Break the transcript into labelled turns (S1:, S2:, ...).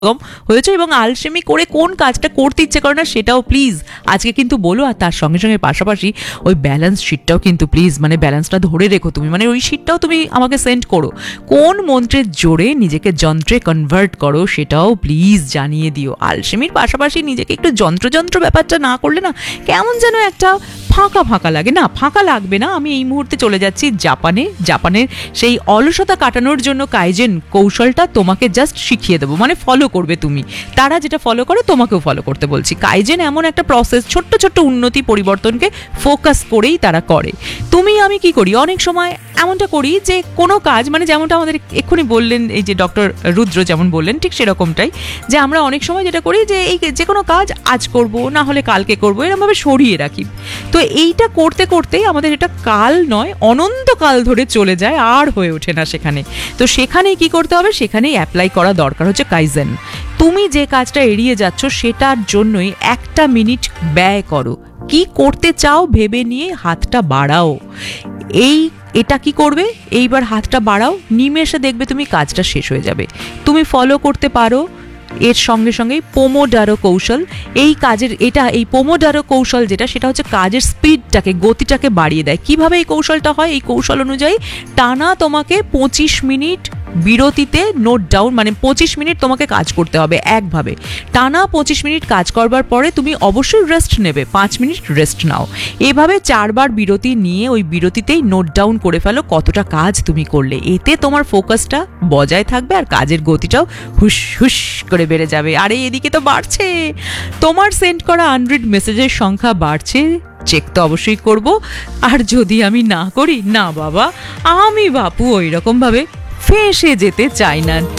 S1: হয়েছে এবং আলসেমি করে কোন কাজটা করতে ইচ্ছে করে না সেটাও প্লিজ আজকে কিন্তু বলো। আর তার সঙ্গে সঙ্গে পাশাপাশি ওই ব্যালেন্স শিটটাও কিন্তু প্লিজ মানে ব্যালেন্সটা ধরে রেখো তুমি, মানে ওই শিটটাও তুমি আমাকে সেন্ড করো। কোন মন্ত্রের জোরে নিজেকে যন্ত্রে কনভার্ট করো সেটাও প্লিজ জানিয়ে দিও। আলসেমির পাশাপাশি নিজেকে একটু যন্ত্র যন্ত্র ব্যাপারটা না করলে না কেমন যেন একটা ফাঁকা ফাঁকা লাগে। না, ফাঁকা লাগবে না। আমি এই মুহূর্তে চলে যাচ্ছি জাপানের সেই অলসতা কাটানোর জন্য কাইজেন কৌশলটা তোমাকে জাস্ট শিখিয়ে দেবো, মানে ফলো করবে তুমি। তারা যেটা ফলো করে তোমাকেও ফলো করতে বলছি। কাইজেন এমন একটা প্রসেস, ছোট্ট ছোট্ট উন্নতি পরিবর্তনকে ফোকাস করেই তারা করে। তুমি আমি কি করি, অনেক সময় এমনটা করি যে কোনো কাজ, মানে যেমনটা আমাদের এক্ষুনি বললেন এই যে ডক্টর রুদ্র যেমন বললেন ঠিক সেরকমটাই, যে আমরা অনেক সময় যেটা করি যে এই যে কোনো কাজ আজ করব না হলে কালকে করবো এরকমভাবে সরিয়ে রাখি। তো এইটা করতে করতেই আমাদের এটা কাল নয় অনন্তকাল ধরে চলে যায়, আর হয়ে ওঠে না সেখানে। তো সেখানেই কি করতে হবে, সেখানেই অ্যাপ্লাই করা দরকার হচ্ছে কাইজেন। তুমি যে কাজটা এড়িয়ে যাচ্ছ সেটার জন্যই 1 মিনিট ব্যয় করো। কি করতে চাও ভেবে নিয়ে হাতটা বাড়াও। এটা কি করবে, এইবার হাতটা বাড়াও, নিমেষে দেখবে তুমি কাজটা শেষ হয়ে যাবে। তুমি ফলো করতে পারো এর সঙ্গে সঙ্গে পোমোডারো কৌশল। এই পোমোডারো কৌশল যেটা, সেটা হচ্ছে কাজের স্পিডটাকে, গতিটাকে বাড়িয়ে দেয়। কিভাবে এই কৌশলটা হয়, এই কৌশল অনুযায়ী টানা তোমাকে 25 মিনিট বিরতিতে নোট ডাউন, মানে 25 মিনিট তোমাকে কাজ করতে হবে একভাবে। টানা 25 মিনিট কাজ করবার পরে তুমি অবশ্যই রেস্ট নেবে, 5 মিনিট রেস্ট নাও। এভাবে 4 বার বিরতি নিয়ে ওই বিরতিতেই নোট ডাউন করে ফেলো কতটা কাজ তুমি করলে। এতে তোমার ফোকাসটা বজায় থাকবে আর কাজের গতিটাও হুস হুস করে বেড়ে যাবে। আরে এদিকে তো বাড়ছে, তোমার সেন্ড করা আনরিড মেসেজের সংখ্যা বাড়ছে, চেক তো অবশ্যই করব। আর যদি আমি না করি, না বাবা, আমি বাপু ওই রকম ভাবে ফেঁসে যেতে চাই না।